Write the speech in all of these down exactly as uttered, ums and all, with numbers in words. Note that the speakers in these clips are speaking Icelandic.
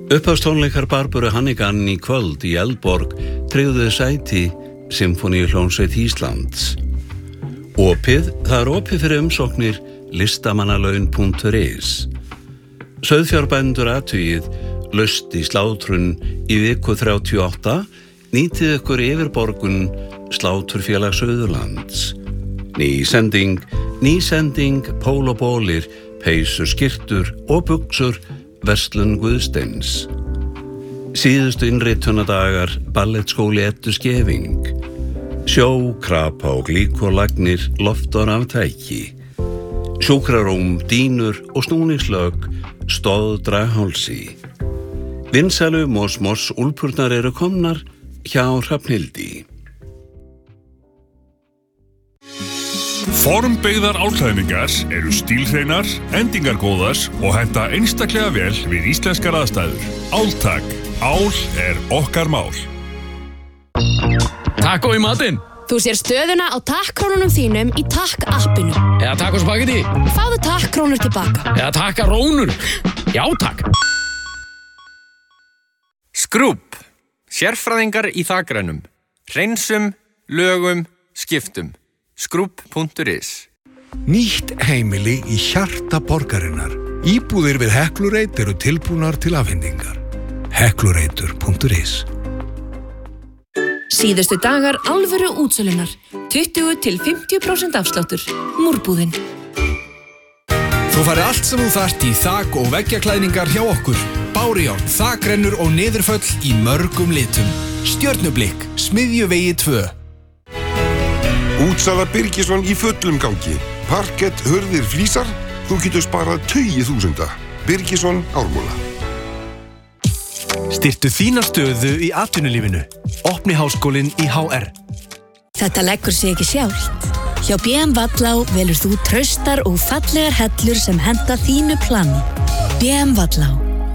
Upphafstónleikar Barböru Hannigan í kvöld í Eldborg tryggðu sæti Sinfóníuhljómsveit Íslands. Opið, það er opið fyrir umsóknir listamannalaun punktur is. Sauðfjárbændur athugið, laust í slátrun í viku þrjátíu og átta, nýtið ykkur yfirborgun Sláturfélag Suðurlands. Ný sending, ný sending, pól og bólir, peysur, skyrtur og buxur, verslun Guðsteins. Síðustu innritunadagar, ballettskóli Eddu Skeving. Sjó, krapa og glíkolagnir, loftar af tæki. Sjúkrarúm, dínur og snúningslög, stóð Draghálsi. Vinsælu Mos Mos úlpurnar eru komnar hjá Hrafnhildi. Formbyggðar álklæðningar eru stílhreinar, endingargóðar og henta einstaklega vel við íslenskar aðstæður. Áltak. Ál er okkar mál. Taco í matinn. Þú sér stöðuna á takkrónunum þínum í takk-appinu. Eða taco spagetti. Fáðu takkrónur tilbaka. Eða takkarónur. Já, takk. Skrúbb. Sérfræðingar í þakrænum. Hreinsum, lögum, skiptum. skrúbb punktur is. Nýtt heimili í hjarta borgarinnar. Íbúðir við Heklureitt eru tilbúnar til afhendingar. heklureitur punktur is. Síðustu dagar alvöru útsölunar. tuttugu til fimmtíu prósent afsláttur. Múrbúðin. Þú færði allt sem þú þarft í þak- og veggjaklæðningar hjá okkur. Bárujárn, þakrennur og niðurföll í mörgum litum. Stjörnublikk, Smiðjuvegi tvö. Útsala Birgisson í fullum gangi. Parkett, hurðir, flísar. Þú getur sparað tugi þúsunda. Birgisson Ármúla. Styrktu þína stöðu í atvinnulífinu. Opni háskólinn í H R. Þetta leggur sig ekki sjálft. Hjá B M Vallá velur þú traustar og fallegar hellur sem henta þínu plani. B M Vallá.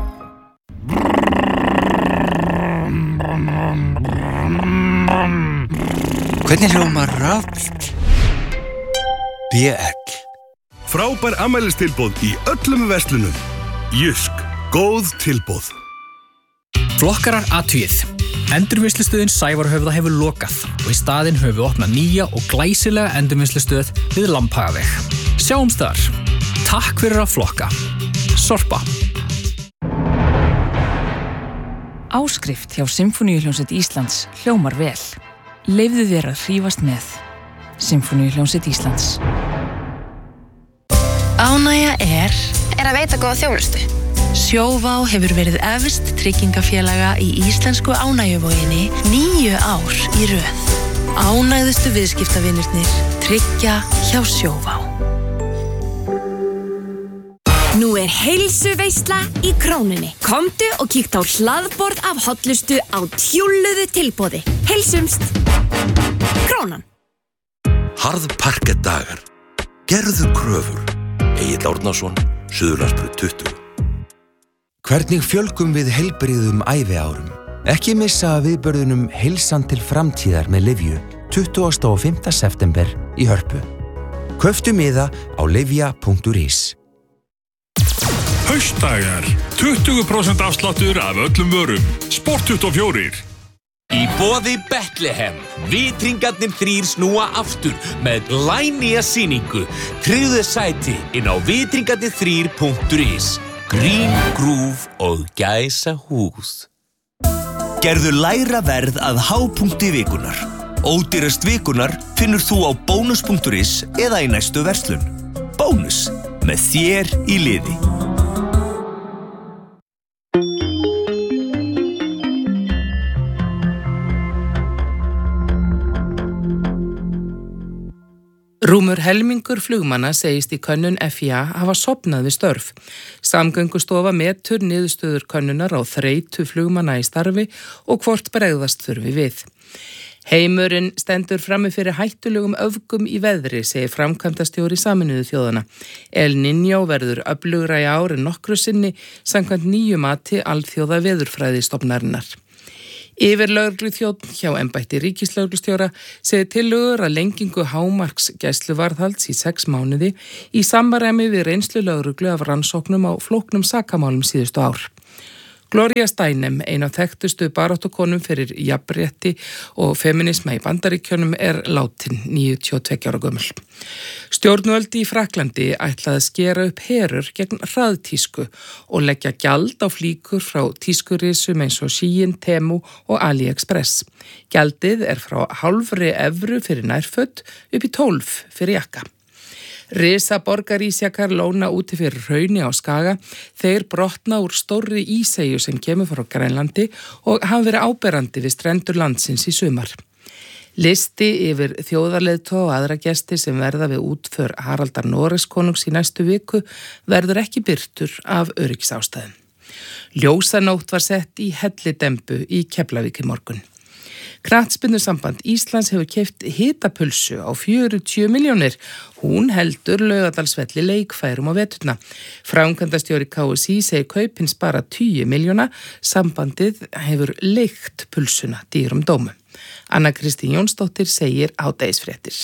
Hvernig hljómar rafbíll? B L. Frábær afmælistilboð í öllum verslunum. Jysk, góð tilboð. Flokkarar athugið. Endurvinnslustöðin Sævarhöfða hefur lokað og í staðinn höfum við opnað nýja og glæsilega endurvinnslustöð við Lambhagaveg. Sjáumst þar. Takk fyrir að flokka. Sorpa. Áskrift hjá Sinfóníuhljómsveit Íslands hljómar vel. Leyfðu þér að hrífast með. Sinfóníuhljómsveit Íslands. Ánægja er er að veita góða þjónustu. Sjóvá hefur verið efst tryggingafélaga í íslensku ánægjuvoginni níu ár í röð. Ánægðustu viðskiptavinirnir tryggja hjá Sjóvá. Nú er heilsuveisla í Krónunni. Komdu og kíktu á hlaðborð af hollustu á tjúlluðu tilboði. Heilsumst. Krónan. Harðparkettdagar. Gerðu kröfur. Egill Árnason, Suðurlandsbraut tuttugu. Hvernig fjölgum við heilbrigðum æviárum? Ekki missa viðburðunum Heilsan til framtíðar með Lyfju tuttugasta og fimmta september í Hörpu. Kauftu miða á lyfja punktur is. Haustdagar. tuttugu prósent afsláttur af öllum vörum. Sport tuttugu og fjórir. Í boði Bethlehem. Vitringarnir þrír snúa aftur með glænýja sýningu. Tryggðu sæti inn á vitringarnir þrír punktur is. Grín, grúf og gæsa hús. Gerðu lægra verð að hápunkti vikunar. Ódýrast vikunar finnur þú á bónus punktur is eða í næstu verslun. Bónus, með þér í liði. Rúmur helmingur flugmanna segist í könnun F I A hafa sofnað við störf. Samgöngustofa metur niðurstöður könnunar á þreytu flugmanna í starfi og hvort bregðast þurfi við. Heimurinn stendur frammi fyrir hættulegum öfgum í veðri, segir framkvæmdastjóri Sameinuðu þjóðanna. El Niño verður öflugra í ár en nokkru sinni samkvæmt nýju mati alþjóða veðurfræðistofnunarinnar. Yfirlögregluþjónn hjá embætti ríkislögreglustjóra segir tillögur að lengingu hámarks gæsluvarðhalds í sex mánuði í samræmi við reynslu lögreglu af rannsóknum á flóknum sakamálum síðustu ár. Gloria Steinem, ein af þekktustu baráttukonum fyrir jafnrétti og feminisma í Bandaríkjunum, er látin níutíu og tveggja ára gömul. Stjórnvöld í Frakklandi ætlaði að skera upp herur gegn hraðtísku og leggja gjald á flíkur frá tískurisum eins og Shein, Temu og AliExpress. Gjaldið er frá hálfri evru fyrir nærföt upp í tólf fyrir jakka. Risa borgarísjakar lóna úti fyrir Hrauni á Skaga, þeir brotna úr stórri íseyju sem kemur frá Grænlandi og hafa verið áberandi við strendur landsins í sumar. Listi yfir þjóðarleiðtoga og aðra gesti sem verða við útför Haraldar Noregskonungs í næstu viku verður ekki birtur af öryggisástæðum. Ljósanótt var sett í Hellidembu í Keflavík í morgun. Knattspyrnusamband Íslands hefur keypt hitapulsu á fjörutíu milljónir. Hún heldur Laugardalsvelli leikfærum á veturna. Framkvæmdastjóri K S í segir kaupin spara tíu milljóna. Sambandið hefur leigt pulsuna dýrum dómum. Anna Kristín Jónsdóttir segir hádegisfréttir.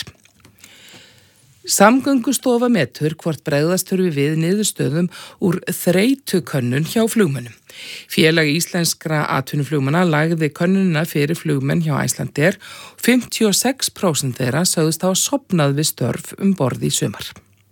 Samgöngustofa metur hvort bregðast þurfi við niðurstöðum úr þreytukönnun hjá flugmönnum. Félag íslenskra atvinnuflugmanna lagði könnunina fyrir flugmenn hjá Icelandair. fimmtíu og sex prósent þeirra sögðust hafa sofnað við störf um borð í sumar.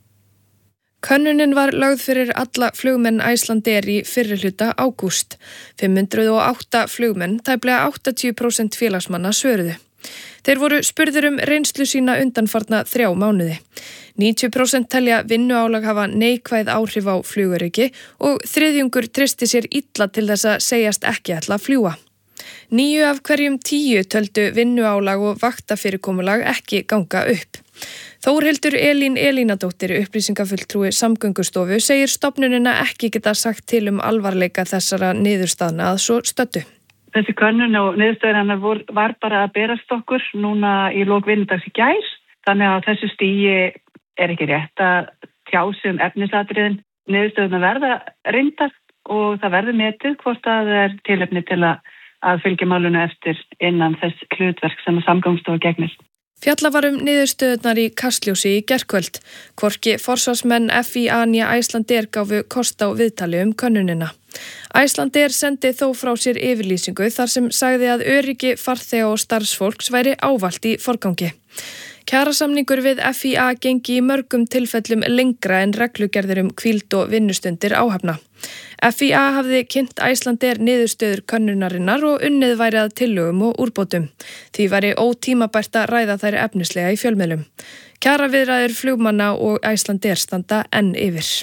Könnunin var lögð fyrir alla flugmenn Icelandair í fyrri hluta ágúst. fimm hundruð og átta flugmenn, tæplega áttatíu prósent félagsmanna svöruðu. Þeir voru spurðir um reynslu sína undanfarna þrjá mánuði. níutíu prósent telja vinnuálag hafa neikvæð áhrif á flugöryggi og þriðjungur treysti sér illa til þess að segjast ekki ætla að fljúga. Níu af hverjum tíu töldu vinnuálag og vaktafyrirkomulag ekki ganga upp. Þórhildur Elín Elínadóttir, upplýsingafulltrúi Samgöngustofu, segir stofnunina ekki geta sagt til um alvarleika þessara niðurstaðna að svo stöddu. Þessi könnun og niðurstöðurinnar var bara að berast okkur núna í lok vinnudags í gær. Þannig að þessu stigi er ekki rétt að tjási um efnisatriðin. Niðurstöðuna verða reyndar og það verður metið hvort að það er tilefni til að, að fylgja málunu eftir innan þess hlutverk sem Samgöngustofa gegnir. Fjalla var um niðurstöðunar í Kastljósi í gærkvöld. Hvorki forsvarsmenn F I A né Icelandair gáfu kost á viðtali um könnunina. Icelandair sendi þó frá sér yfirlýsingu þar sem sagði að öryggi farþega og starfsfólks væri ávallt í forgangi. Kjarasamningur við F I A gengi í mörgum tilfellum lengra en reglugerðir um hvíld og vinnustundir áhafna. F I A hafði kynnt Icelandair niðurstöður könnunarinnar og unnið væri að tillögum og úrbótum. Því væri ótímabært að ræða þær efnislega í fjölmiðlum. Kjaraviðræður flugmanna og Icelandair standa enn yfir.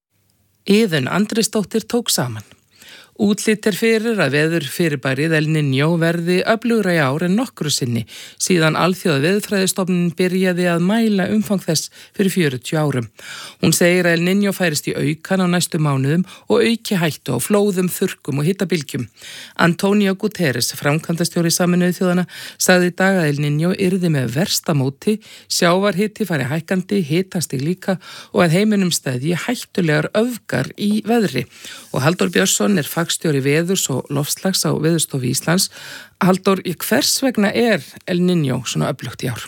Iðunn Andrisdóttir tók saman. Útlit er fyrir að veður fyrirbærið El Niño verði öflugra í ár en nokkru sinni síðan alþjóða veðurfræðistofnunin byrjaði að mæla umfang þess fyrir fjörutíu árum. Hún segir að El Niño færist í aukan á næstu mánuðum og auki hættu á flóðum, þurrkum og hitabylgjum. Antonio Guterres, framkvæmdastjóri Sameinuðu þjóðanna, sagði í dag að El Niño yrði með versta móti, sjávarhiti fari hækkandi, hitastig líka og að heiminum stæði hættulegar öfgar í veðri. Og Halldór Björnsson er fagstjóri veðurs og loftslags á Veðurstofu Íslands. Halldór, hvers vegna er El Niño svona öflugt í ár?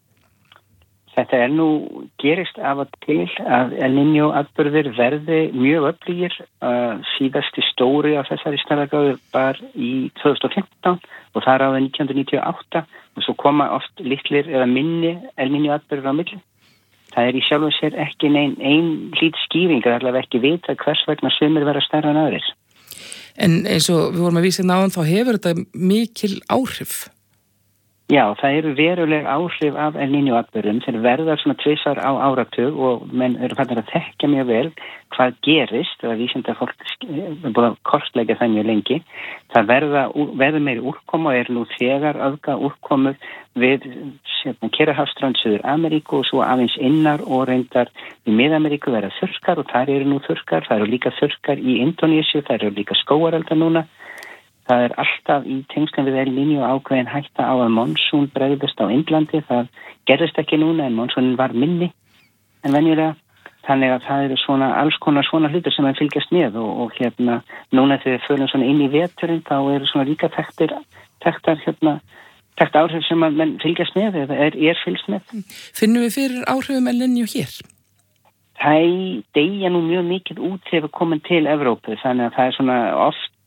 Þetta er nú gerist af og til að El Niño atburðir verði mjög öflugir. Uh, síðasti stóri af þessari stærðargráðu var í tvö þúsund og fimmtán og það er árið nítján hundruð níutíu og átta og svo koma oft litlir eða minni El Niño atburðir á milli. Það er í sjálfu sér ekki neinn ein hlýt skýring, það er allavega ekki vita hvers vegna sumir vera stærra en aðrir. En eins og við vorum að vísa náðan þá hefur þetta mikil áhrif. Já, það eru veruleg áhrif af El Niño atburðum sem verða svona tvisvar á áratug og menn eru fannir að þekka mjög vel hvað gerist, það er vísindar fólk er búin að kortleggja það mjög lengi. Það verða, verða meiri úrkomu og er nú þegar öfga úrkomu við Kyrrahafsströnd Suður Ameríku og svo aðeins innar og reyndar í Mið-Ameríku verða þurrkar og þar eru nú þurrkar, það eru líka þurrkar í Indónesíu, það eru líka skógareldar núna. Það er alltaf í tengslum við El Niño ákveðin hætta á að monsún bregðist á Indlandi. Það gerðist ekki núna en monsúnin var minni en venjulega. Þannig að það eru svona alls konar svona hlutur sem að fylgjast með og, og hérna núna þegar við fölum svona inn í veturinn þá eru svona líka þekktir, þekktar hérna, þekkt áhrif sem að menn fylgjast með eða er, er fylgst með. Finnum við fyrir áhrifum El Niño hér? Það deyja nú mjög mikið út þegar við komum til Evrópu þannig að það er svona oft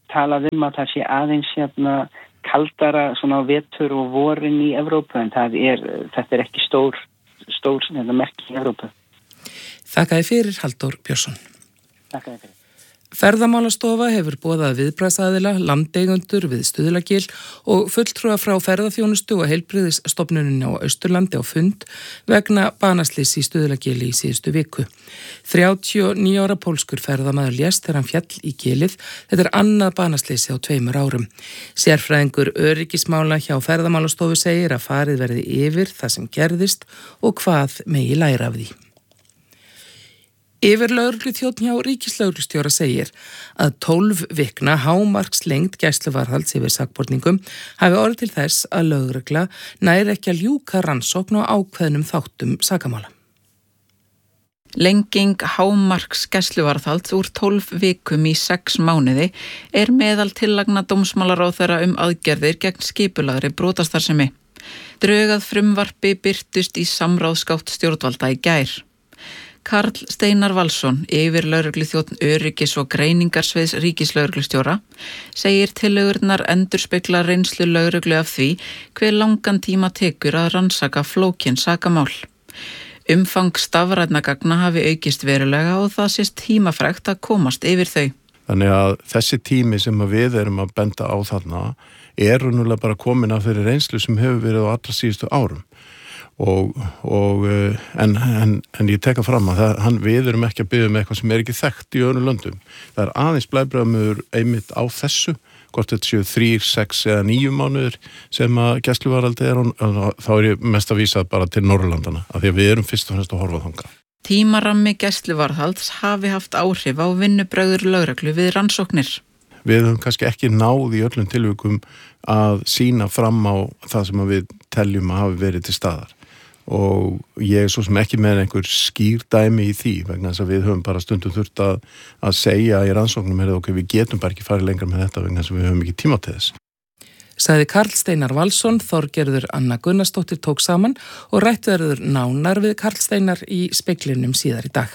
talað um að það sé aðeins hérna kaldara svona á vetur og vorin í Evrópu en það er, þetta er ekki stór, stór hérna, merki í Evrópu. Þakkaði fyrir Halldór Björnsson. Þakkaði fyrir. Ferðamálastofa hefur boðað viðbragðsaðila, landeigendur við Stuðlagil og fulltrúa frá ferðaþjónustu og heilbrigðisstofnuninni á Austurlandi á fund vegna banaslys í Stuðlagili í síðustu viku. þrjátíu og níu ára pólskur ferðamaður lést þegar hann fjall í gilið. Þetta er annað banaslysi á tveimur árum. Sérfræðingur öryggismála hjá Ferðamálastofu segir að farið verði yfir það sem gerðist og hvað megi læra af því. Yfirlögregluþjónn hjá ríkislögreglustjóra segir að tólf vikna hámarkslengd gæsluvarðhalds yfir sakborningum hafi orðið til þess að lögregla nær ekki að ljúka rannsókn á ákveðnum þáttum sakamála. Lenging hámarks gæsluvarðhalds úr tólf vikum í sex mánuði er meðal tillagna dómsmálaráðherra um aðgerðir gegn skipulagðri brotastarfsemi. Drögað frumvarpi birtust í samráðsgátt stjórnvalda í gær. Karl Steinar Valsson, yfirlögregluþjónn öryggis- og greiningarsviðs ríkislögreglustjóra, segir tillögurnar endurspegla reynslu lögreglu af því hve langan tíma tekur að rannsaka flókin sakamál. Umfang stafrænna gagna hafi aukist verulega og það sést tímafrekt að komast yfir þau. Þannig að þessi tími sem við erum að benda á þarna er raunverulega bara komin af þeirri reynslu sem hefur verið á allra síðustu árum. Og, og, en, en, en ég teka fram að það, hann, við erum ekki að byggja með eitthvað sem er ekki þekkt í öðrum löndum. Það er aðeins blæbrigðamur einmitt á þessu, hvort þetta séu þrír, sex eða níu mánuður sem að gæsluvarðhaldi er, og þá er ég mest að vísa bara til Norrlandana, af því að við erum fyrst og fremst að horfa þangað. Tímarammi gæsluvarðhalds hafi haft áhrif á vinnubrögður lögreglu við rannsóknir. Við höfum kannski ekki náð í öllum tilvikum að sýna fram á það sem við teljum að hafi verið til staðar. Og ég er svo sem ekki með einhver skýr dæmi í því vegna þess að við höfum bara stundum þurft að, að segja í rannsóknum er ok, við getum bara ekki farið lengra með þetta vegna þess að við höfum ekki tíma til þess. Sagði Karl Steinar Valsson, Þorgerður Anna Gunnarsdóttir tók saman og rætt verður nánar við Karl Steinar í speglinum síðar í dag.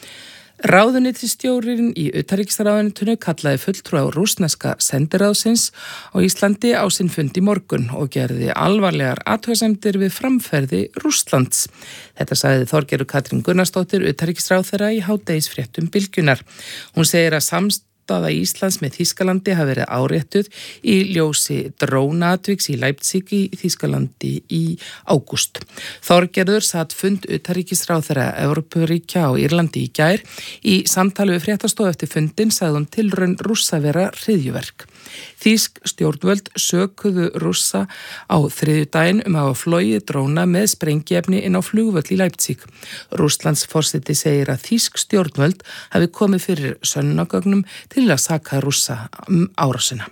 Ráðuneytisstjórinn í utanríkisráðuneytinu kallaði fulltrúa rússneska sendiráðsins á Íslandi á sinn fund í morgun og gerði alvarlegar athugasemdir við framferði Rússlands. Þetta sagði Þorgerður Katrín Gunnarsdóttir utanríkisráðherra í hádegisfréttum Bylgjunnar. Hún segir að samst Staða Íslands með Þýskalandi hafi verið áréttuð í ljósi drónaatviks í Leipzig í Þýskalandi í ágúst. Þorgerður satt fund utanríkisráðherra Evrópuríkja á Írlandi í gær. Í samtali við fréttastofu eftir fundin sagði hún tilraun Rússa vera hryðjuverk. Þýsk stjórnvöld sökuðu Rússa á þriðjudaginn um að hafa flogið dróna með sprengiefni inn á flugvöll í Leipzig. Rússlands forseti segir að þýsk stjórnvöld hafi komið fyrir sönnunargögnum til að saka Rússa um árásina.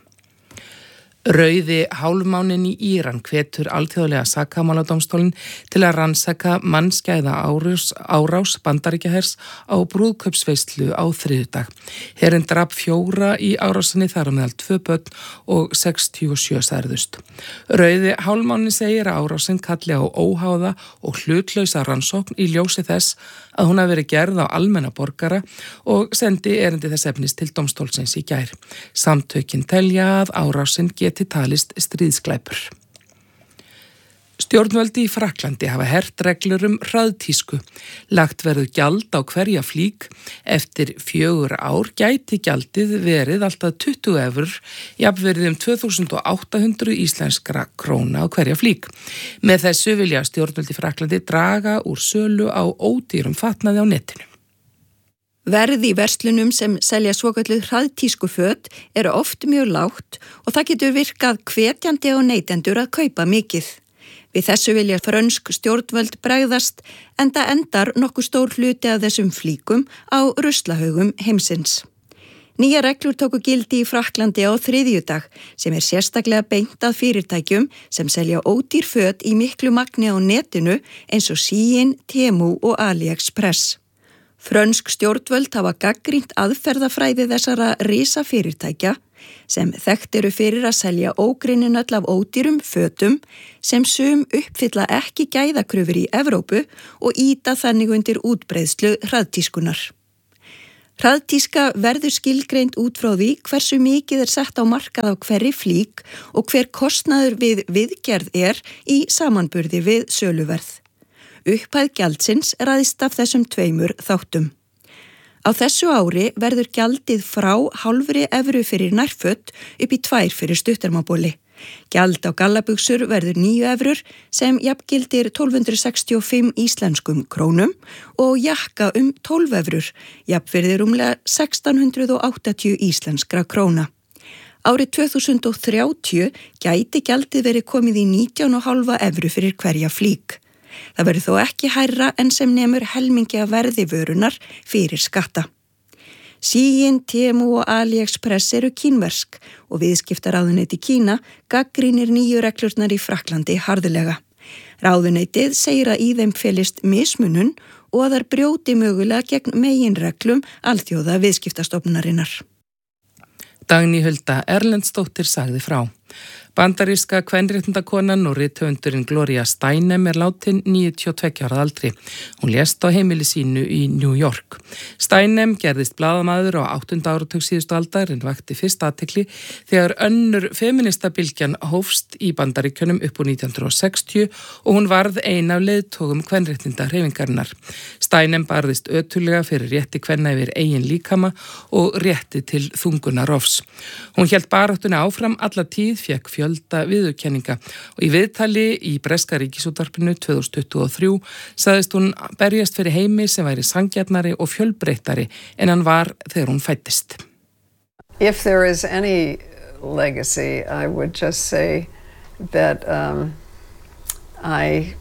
Rauði hálfmáninn í Íran hvetur alþjóðlega sakamáladómstólinn til að rannsaka mannskæða árás, árás Bandaríkjahers á brúðkaupsveislu á þriðjudag. Herinn drap fjóra í árásinni þar á meðal tvö börn og sextíu og sjö særðust. Rauði hálfmáninn segir að árásin kalli á óháða og hlutlausa rannsókn í ljósi þess að hún hafi verið gerð á almenna borgara og sendi erindi þess efnis til dómstólsins í gær. Samtökin telja að árásin geti talist stríðsglæpur. Stjórnvöldi í Frakklandi hafa hert reglur um hraðtísku. Lagt verður gjald á hverja flík. Eftir fjögur ár gæti gjaldið verið alltaf tuttugu evrur, jafnverið um tvö þúsund átta hundruð íslenskra króna á hverja flík. Með þessu vilja stjórnvöldi í Frakklandi draga úr sölu á ódýrum fatnaði á netinu. Verð í verslunum sem selja svokölluð hraðtískuföt eru oft mjög lágt og það getur virkað hvetjandi á neytendur að kaupa mikið. Við þessu vilja frönsk stjórnvöld bregðast enda endar nokkuð stór hluti af þessum flíkum á ruslahaugum heimsins. Nýja reglur tóku gildi í Frakklandi á þriðjudag sem er sérstaklega beint að fyrirtækjum sem selja ódýr föt í miklu magni á netinu eins og Shein, Temu og AliExpress. Frönsk stjórnvöld hafa gagnrýnt aðferðafræði þessara risafyrirtækja sem þekkt eru fyrir að selja ógrynnin öll af ódýrum fötum sem sum uppfylla ekki gæðakröfur í Evrópu og ýta þannig undir útbreiðslu hraðtískunar. Hraðtíska verður skilgreind út frá því hversu mikið er sett á markað á hverri flík og hver kostnaður við viðgerð er í samanburði við söluverð. Upphæð gjaldsins ræðist af þessum tveimur þáttum. Á þessu ári verður gjaldið frá hálfri evru fyrir nærföt upp í tvær fyrir stuttermabóli. Gjald á gallabuxur verður níu evrur sem jafngildir tólf hundruð sextíu og fimm íslenskum krónum og jakka um tólf evrur, jafnvirði rúmlega sextán hundruð áttatíu íslenskra króna. Árið tvö þúsund og þrjátíu gæti gjaldið verið komið í nítján og hálfa evru fyrir hverja flík. Það verður þó ekki hærra en sem nemur helmingi að verði vörunar fyrir skatta. Shein, Temu og AliExpress eru kínversk og viðskiptaráðuneyti Kína gagnrýnir nýju reglurnar í Frakklandi harðlega. Ráðuneytið segir að í þeim felist mismunun og að þær brjóti mögulega gegn meginreglum alþjóða viðskiptastofnunarinnar. Dagný Hulda Erlendsdóttir sagði frá. Bandaríska kvenréttindakonan og rithöfundurinn Gloria Steinem er látin níutíu og tveggja ára aldri. Hún lést á heimili sínu í New York. Steinem gerðist blaðamaður á áttunda áratug síðustu aldar en vakti fyrst athygli þegar önnur feministabylgjan hófst í Bandaríkjunum upp úr nítján hundruð og sextíu og hún varð ein af leiðtogum kvenréttindahreyfingarinnar. Steinem barðist ötullega fyrir rétti kvenna yfir eigin líkama og rétti til þungunarofs. Hún hélt baráttunni áfram alla tíð, fékk fjölda viðurkenninga og í viðtali í breska ríkisútvarpinu tvö þúsund tuttugu og þrjú sagðist hún berjast fyrir heimi sem væri sanngjarnari og fjölbreyttari en hann var þegar hún fæddist. If there is any legacy, I would just say that um, I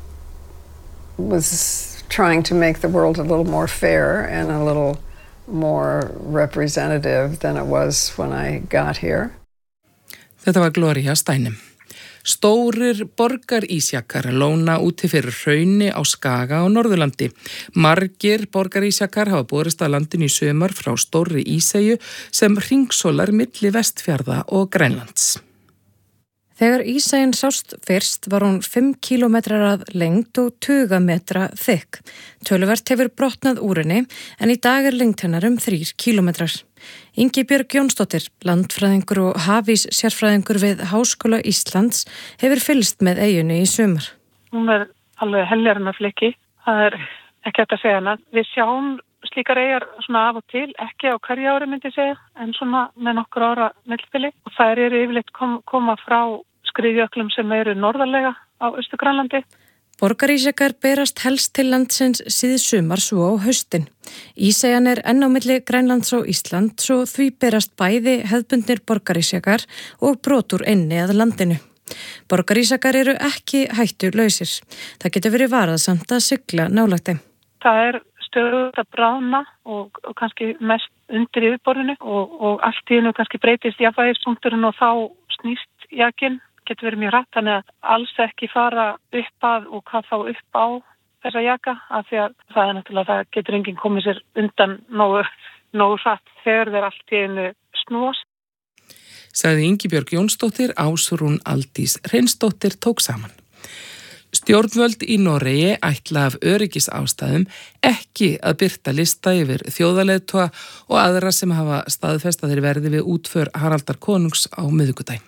was trying to make the world a little more fair and a little more representative than it was when I got here. Þetta var Gloria Steinem. Stórir borgarísjakar lóna úti fyrir hrauni á Skaga og Norðurlandi. Margir borgarísjakar hafa borist að landinu í sumar frá stórri íseyju sem hringsólar milli Vestfjarða og Grænlands. Þegar ísæin sást fyrst var hún fimm kílómetrar að lengd og tuga metra þykk. Töluvert hefur brotnað úr henni en í dag er lengd hennar um þrír kílómetrar. Ingibjörg Jónsdóttir, landfræðingur og hafís sérfræðingur við Háskóla Íslands, hefur fylgst með eyjunni í sumar. Hún er alveg heljarinn af fliki. Það er ekki hægt að segja hana. Við sjáum slíkar eyjar svona af og til, ekki á hverju ári myndi segja, en svona með nokkur ára millibili. Og þær eru yfirleitt kom, koma frá skriðjöklum sem eru norðarlega á Austur-Grænlandi. Borgarísjakar berast helst til landsins síð sumar svo á haustin. Íseyjan er enn á milli Grænlands og Íslands og því berast bæði hefðbundnir borgarísjakar og brotur inni að landinu. Borgarísjakar eru ekki hættulausir. Það getur verið varasamt að sigla nálægt þeim. Það er stöðugt að bráðna og, og kannski mest undir yfirborðinu og, og allt í hennu kannski breytist jafnvægispunkturinn og þá snýst jakinn. Getur verið mjög rætt, þannig að alls ekki fara upp að og hvað þá upp á þessa jaka, af því að það er náttúrulega, það getur enginn komið sér undan nógu, nógu hratt þegar þeir allt í einu snúast. Sagði Ingibjörg Jónsdóttir, Ásrún Aldís Hreinsdóttir tók saman. Stjórnvöld í Noregi ætla af öryggisástæðum ekki að birta lista yfir þjóðarleiðtoga og aðra sem hafa staðfest að þeir verði við útför Haraldar konungs á miðvikudaginn.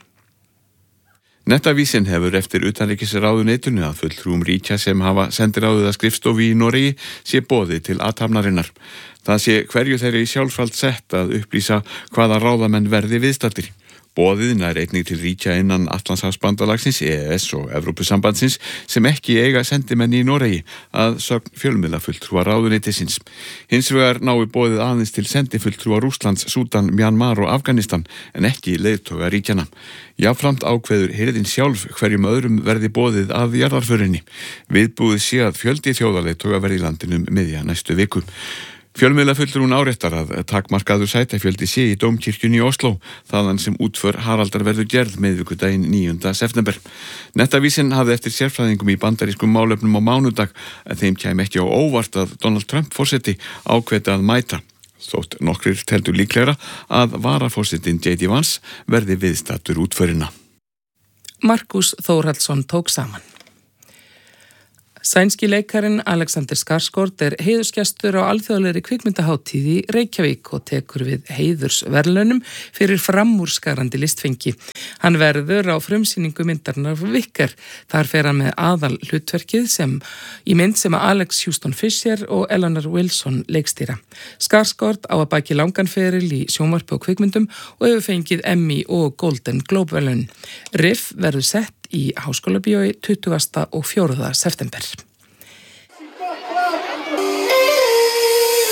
Nettavísin hefur eftir utanríkisráðuneytinu að fulltrúum ríkja sem hafa sendiráðið að skrifstofi í Noregi sé boðið til athafnarinnar. Það sé hverju þeirri sjálfsvald sett að upplýsa hvaða ráðamenn verði viðstaddir. Boðið nær einnig til ríkja innan Atlantshafsbandalagsins, E E S og Evrópusambandsins sem ekki eiga sendimenn í Noregi að sögn fjölmiðlafulltrúa ráðuneytisins. Hins vegar nái boðið aðeins til sendifulltrúa Rússlands, Súdan, Mjanmar og Afganistan en ekki leiðtoga ríkjana. Jafnframt ákveður hirðin sjálf hverjum öðrum verði boðið að jarðarförinni. Viðbúið sé að fjöldi þjóðarleiðtoga verði í landinum miðja næstu viku. Fjölmiðlafulltrúin áréttar að takmarkaður sætafjöldi sé í Dómkirkjunni í Oslo, þaðan sem útför Haraldar verður gerð miðvikudaginn níunda september. Nettavísin hafði eftir sérfræðingum í bandarískum málefnum á mánudag að þeim kæmi ekki á óvart að Donald Trump forseti ákveði að mæta. Þótt nokkrir teldu líklegra að varaforsetin J D Vance verði viðstaddur útförina. Markus Þórhallsson tók saman. Sænski leikarin Alexander Skarsgård er heiðursgestur á alþjóðlegri kvikmyndaháttíð í Reykjavík og tekur við heiðursverðlaunum fyrir framúrskarandi listfengi. Hann verður á frumsýningu myndarinnar Wicker. Þar fer hann með aðal hlutverkið sem í mynd sem að Alex Houston Fisher og Eleanor Wilson leikstýra. Skarsgård á að baki langan feril í sjónvarpi og kvikmyndum og hefur fengið Emmy og Golden Globe verðlaun. Riff verður sett í Háskólabíói tuttugasta og fjórða september.